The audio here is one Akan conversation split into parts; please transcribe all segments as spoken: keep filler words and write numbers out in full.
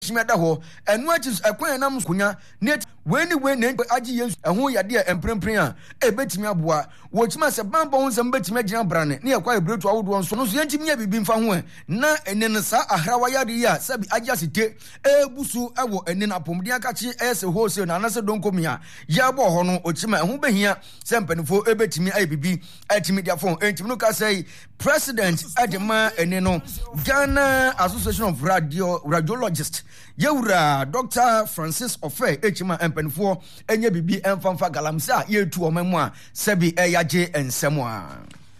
Shimeda ho and what is a queen nam kunya net when you win aji yes and who ya dear and prempria a bet me abua which must a bamboo and bet me jam brand near quite brutal old one so no yanti me be been found na and then sa a hawaya dia sabi ajasite e busu ewo and then upon dia catchy as a wholesale and answer don't come here yabo hono ochima who be here sempen for a bet me a b at media phone and to say president Adema and no Ghana Association of Radio Radiologists Yura Doctor Francis Ofe Echima Empenfo Enye Bibi Emfanfa Galamsa ye tu omemwa Sebi Eyaje Ensemwa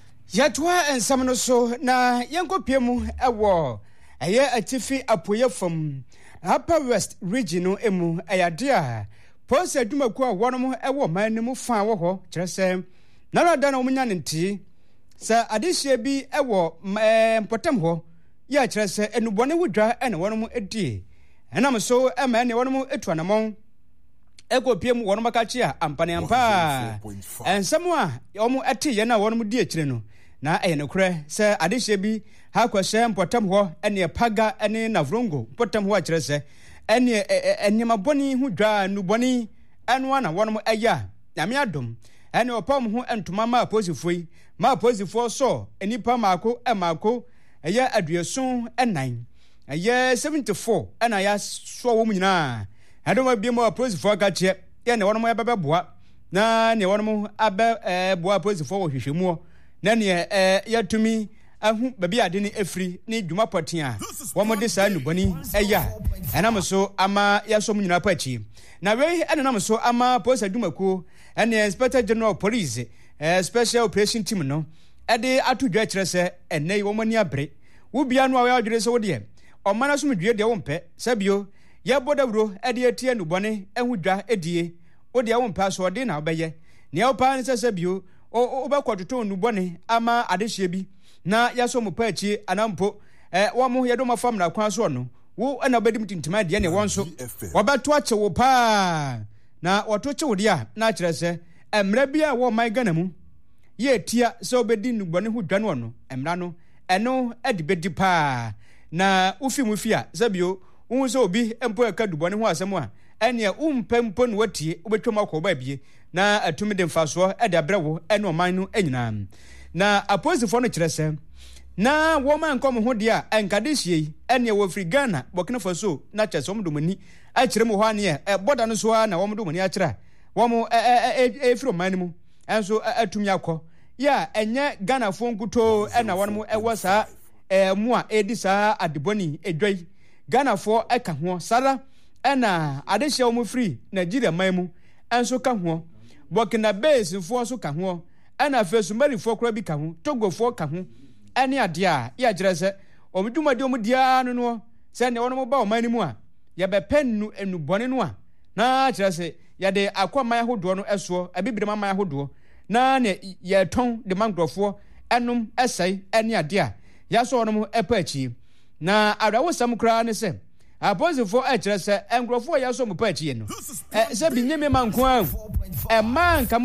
Yatwa Ensamno so na yanko piemu ewo eye atifi apoye from Upper West Regional emu eyadia Pose adumaku a wonom ewo manimu fa wo ho kyerese na na da na omunya nti sa adehye bi ewo mpotem ho ya kyerese enubone wudwa ene wonom edi enam so ema ne wonom etuanamon ekopiem wonom akachi a ampane ampa ensemo a omo eti ye na wonom di akire no na eye ne kure se adehye bi ha kwahye mpotem ho ene paga ene navrongo mpotem ho akyerese ene enyema boni hu dwa nuboni enwa na wonom eya nyame adom ene opam ho entoma ma posifoi ma posifo so enipa maako emaako eye aduasun enan eye seventy-four ena ya so wo munyina adoma bi mo posifo gache ye ne wonom ebebeboa na ne wonom abe eh boa posifo wo hwehwemu na ne eh yatumi ahu babi ade ne efri ne dwuma potia wo mo de sa nuboni eya enam so ama yaso munyina pachi na we enam so ama posa dwumako ene Inspector General Police eh special operation team no ede atudwa kyerese ene wo mani abre wo bia no awe adwere so wo de o mana so medwe de wo mpe sabio ye bodawro ede atie nubone ehudwa edie wo de wo mpe so de na obeye ne wo pa ne sabio o obekototo nubone ama adehye bi na yaso mo pachi anampo eh wo mo ye do mafam na kwan so no wo ana obedim tintima de ne won so wo beto ache wo pa na woto che wo de a na kyerese emra bia wo man Ghana mu ye tia so obedi nubone hu dwa no no emra no eno edibedi pa na ufi mu fi a sabio wo so obi empo aka dubone hu asem a ene umpempo no watie obetwam akoba bie na atumi de mfaso ede abrewo ene oman no anyina na aposifo no kyerese na wo man kom ho de a enkadehye ene wo fri Ghana Burkina Faso na kyerese wo domani a kyerem ho ane e boda no so na wo domani a kyera wo mo e fri oman mu enso atumi akọ ya enye Ghana fo nkuto ena wono ewo sa eh mu a edi sa adiboni edwai Ghana fo eka ho sara ena adehye wo free Nigeria man mu enso ka ho Burkina Faso fo so ka ho ena fesu mari fo kura bi ka ho Togo fo ka ho ene ade a ya jerese omdumade omdia no no se ne wono ba oman mu a ya be pennu enubone no a na jerese ya de akwa ahodo no eso abibire man ahodo na ne ye ton de mangrofo enum esai ene ade a ya so no epa achi na arawo sam kra ne se aposifo a kire se engrofo ya so mo pa achi no e se binyeme manko a e man kamo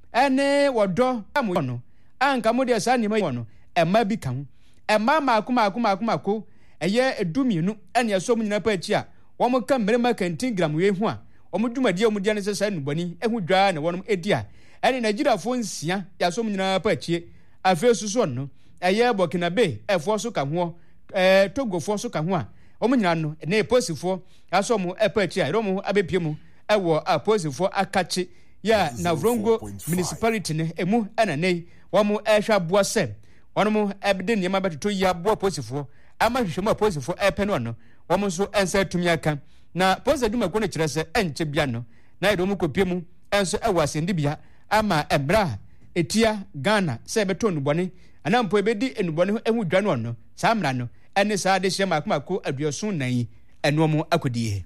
ene wodo amo no anka mo de sa ni mo no e ma bi kan e ma maako maako maako maako eye edumienu ene ya so mo nyina pa achi a wo mo ka mmerema kantin gram we hu a omo dwumade omo dia ne sesa nubani ehu dwa na wonom edia ene Nigeria fo nsia ya so nyina pa achie afi susu no eye Burkina Faso efo so ka ho eh Togo fo so ka ho a omo nyina no ne posifo ya so mo epa achie romo abepie mu ewo aposifo akache ya na Vrongo municipality ne emu ena nei wo mo ehwa boa se wonom ebde niam abetoto ya boa posifo ama hwehwemu aposifo epe no no wo mo so ensa tumi aka na posa duma ko ne kyerese enche bia no na edo mu kopie mu enso ewase ndibia ama ebra etia Ghana se beto nubone anampo ebedi enubone ehu dwa no no samra no ene sa de hye makomako aduosun nan eno mu akodie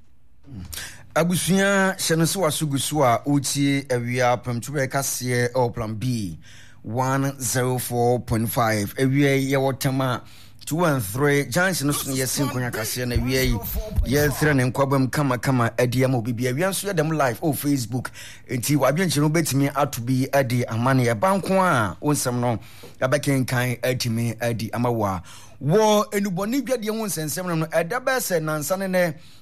abusuya hyenso wasugusu a utie awia pamtube kase o plan B one oh four point five awia ye wotema two and three junction no yes nkonya kase na wie yi ye three ne nkwabam kama kama adiem obibia wi anso yedem live o Facebook enti wabia nchiro betimi atobi adi amane ye banko a onsem no abeken kan atimi adi amawa wo enuboni dwade ho nsensem no edaba se nansane ne